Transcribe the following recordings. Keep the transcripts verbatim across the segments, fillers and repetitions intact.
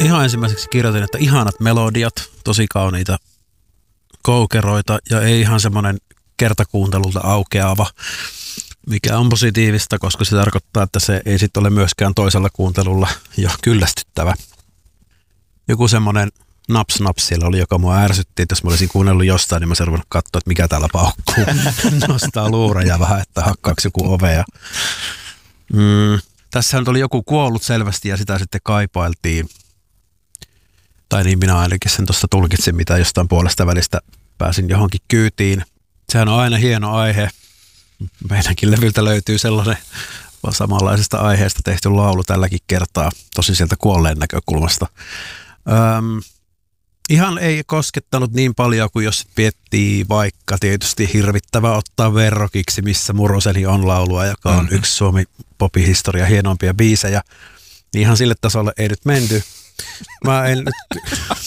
ihan ensimmäiseksi kirjoitin, että ihanat melodiat, tosi kauniita koukeroita ja ei ihan semmoinen kertakuuntelulta aukeava, mikä on positiivista, koska se tarkoittaa, että se ei sitten ole myöskään toisella kuuntelulla jo kyllästyttävä. Joku semmoinen naps naps siellä oli, joka mua ärsytti, että jos mä olisin kuunnellut jostain, niin mä olisin ruvennut katsoa, että mikä täällä paukkuu. Nostaa luureja vähän, että hakkaako joku ovea. Mm, tässä nyt oli joku kuollut selvästi ja sitä sitten kaipailtiin. Tai niin minä ainakin sen tuosta tulkitsin, mitä jostain puolesta välistä pääsin johonkin kyytiin. Sehän on aina hieno aihe. Meidänkin levyltä löytyy sellainen samanlaisesta aiheesta tehty laulu tälläkin kertaa, tosi sieltä kuolleen näkökulmasta. Öm, ihan ei koskettanut niin paljon kuin jos miettii vaikka tietysti hirvittävä ottaa verrokiksi, missä Muroseni on laulua, joka on mm-hmm. yksi Suomi popin historia hienompia biisejä. Niin ihan sille tasolle ei nyt menty. Mä en nyt...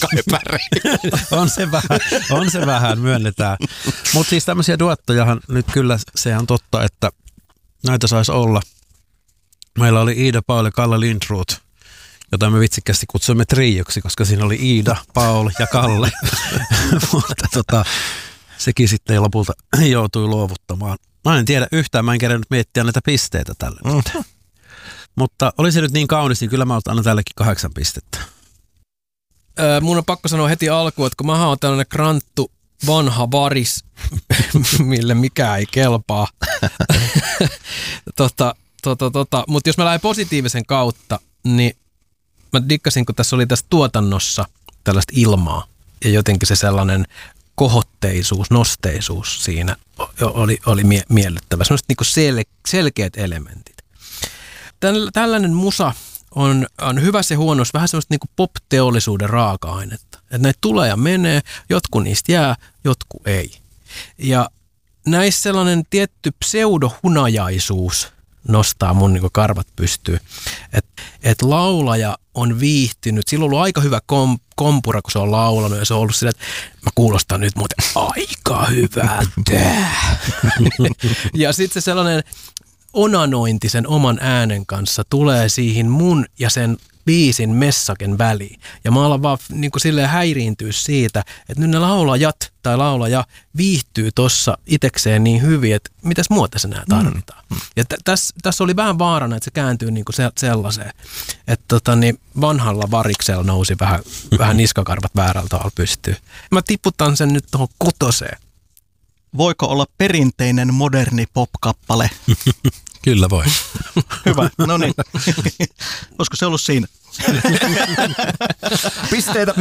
on se vähän, on se vähän, myönnetään. Mutta siis tämmöisiä duettojahan nyt kyllä se on totta, että näitä saisi olla. Meillä oli Iida, Paul ja Kalle Lindroth, jota me vitsikästi kutsuimme trioksi, koska siinä oli Iida, Paul ja Kalle. Mutta tota, sekin sitten lopulta joutui luovuttamaan. Mä en tiedä yhtään, mä en kerännyt miettiä näitä pisteitä tälle. Mm. Mutta oli se nyt niin kaunis, niin kyllä mä annan tällekin kahdeksan pistettä. Öö, mun on pakko sanoa heti alkuun, että kun mä oon tällainen kranttu vanha varis, mille mikään ei kelpaa. tota, tota, tota. Mutta jos mä lähden positiivisen kautta, niin mä dikkasin, kun tässä oli tässä tuotannossa tällaista ilmaa. Ja jotenkin se sellainen kohotteisuus, nosteisuus siinä oli, oli mie- miellyttävä. Sellaiset niinku sel- selkeät elementit. Tällainen musa on, on hyvä se huono, vähän semmoista niinku pop-teollisuuden raaka-ainetta. Että näitä tulee ja menee, jotkut niistä jää, jotkut ei. Ja näissä sellainen tietty pseudohunajaisuus nostaa mun niinku karvat pystyyn. Että et laulaja on viihtynyt, sillä on ollut aika hyvä kom, kompura, kun se on laulanut ja se on ollut sillä, että mä kuulostan nyt muuten aika hyvältä. Ja sitten se sellainen onanointi sen oman äänen kanssa tulee siihen mun ja sen biisin messaken väliin. Ja mä alan vaan niin kuin silleen häiriintyä siitä, että nyt ne laulajat tai laulaja viihtyy tossa itekseen niin hyvin, että mitäs muuta se nää tarvitaan. Mm. Ja t- tässä täs oli vähän vaarana, että se kääntyy niin kuin se, sellaiseen, että tota, niin vanhalla variksella nousi vähän, vähän niskakarvat väärältä tavalla pystyyn. Mä tiputan sen nyt tuohon kutoseen. Voiko olla perinteinen moderni pop-kappale? Kyllä voi. Hyvä, no niin. Olisiko se ollut siinä? Pisteitä.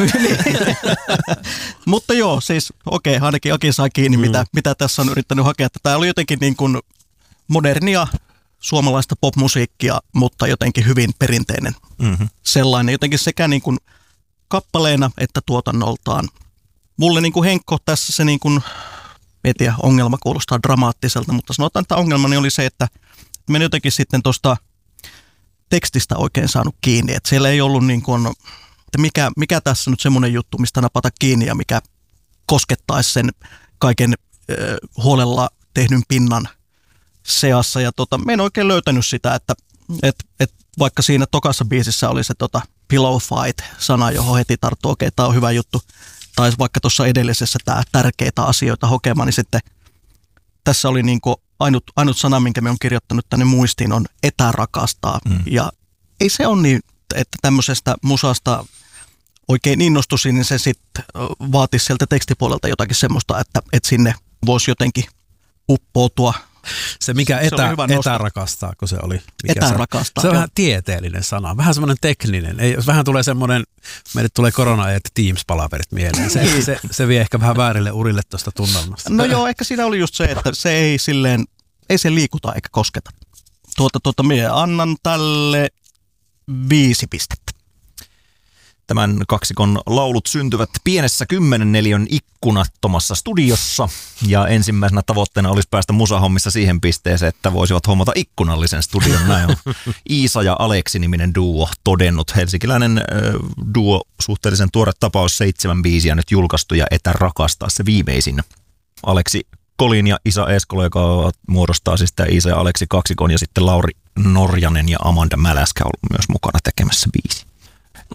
Mutta joo, siis okei, okay, ainakin Aki sai kiinni, mm. mitä, mitä tässä on yrittänyt hakea. Tämä oli jotenkin niin kuin modernia suomalaista popmusiikkia, mutta jotenkin hyvin perinteinen mm-hmm. sellainen. Jotenkin sekä niin kuin kappaleena että tuotannoltaan. Mulle niin kuin Henkko tässä se niin kuin, en tiedä, ongelma kuulostaa dramaattiselta, mutta sanotaan, että ongelmani oli se, että me jotenkin sitten tuosta tekstistä oikein saanut kiinni. Että siellä ei ollut niin kuin, että mikä, mikä tässä nyt semmoinen juttu, mistä napata kiinni ja mikä koskettaisi sen kaiken äh, huolella tehdyn pinnan seassa. Ja tota, mä en oikein löytänyt sitä, että et, et vaikka siinä tokassa biisissä oli se tota, pillow fight-sana, johon heti tarttuu, okei, okay, tämä on hyvä juttu. Tai vaikka tuossa edellisessä tämä tärkeitä asioita hokema, niin sitten tässä oli niin kuin ainut, ainut sana, minkä me on kirjoittanut tänne muistiin, on etärakastaa. Mm. Ja ei se ole niin, että tämmöisestä musasta oikein innostuisin, niin se sitten vaatisi sieltä tekstipuolelta jotakin semmoista, että, että sinne voisi jotenkin uppoutua. Se mikä etä, se etärakastaa, kun se oli. Mikä etärakastaa. Se, se on vähän tieteellinen sana, vähän semmoinen tekninen. Ei, vähän tulee semmoinen, meille tulee korona ja Teams-palaverit mieleen. Se, se, se vie ehkä vähän väärille urille tuosta tunnelmasta. No joo, ehkä siinä oli just se, että se ei silleen, ei se liikuta eikä kosketa. Tuota, tuota, minä annan tälle viisi pistettä. Tämän kaksikon laulut syntyvät pienessä kymmenen neliön ikkunattomassa studiossa ja ensimmäisenä tavoitteena olisi päästä musahommissa siihen pisteeseen, että voisivat hommata ikkunallisen studion. Näin on Iisa ja Aleksi-niminen duo todennut. Helsinkiläinen äh, duo, suhteellisen tuore tapaus, seitsemän biisiä nyt julkaistu ja etärakastaa se viimeisin. Aleksi Kolin ja Isa Eskola, joka muodostaa siis tämä Iisa ja Aleksi kaksikon ja sitten Lauri Norjanen ja Amanda Mäläskä on myös mukana tekemässä biisi.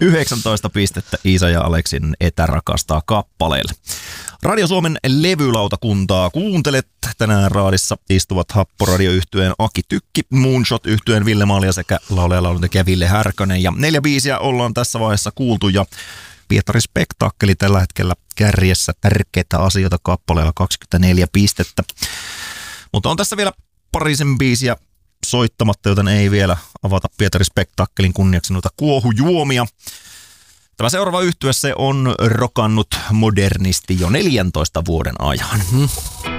yhdeksäntoista pistettä Iisa ja Aleksin Etärakastaa kappaleelle. Radio Suomen levylautakuntaa kuuntelet. Tänään raadissa istuvat Happoradio-yhtyeen Aki Tykki, Moonshot-yhtyeen Ville Malja sekä laulaja-lauluntekijä Ville Härkönen. Ja neljä biisiä ollaan tässä vaiheessa kuultu ja Pietari Spektaakkeli tällä hetkellä kärjessä tärkeitä asioita kappaleella kaksikymmentäneljä pistettä. Mutta on tässä vielä parisen biisiä soittamatta, joten ei vielä avata Pietari Spektaakkelin kunniaksi noita kuohujuomia. Tämä seuraava yhtye se on rokannut modernisti jo neljäntoista vuoden ajan. Mm-hmm.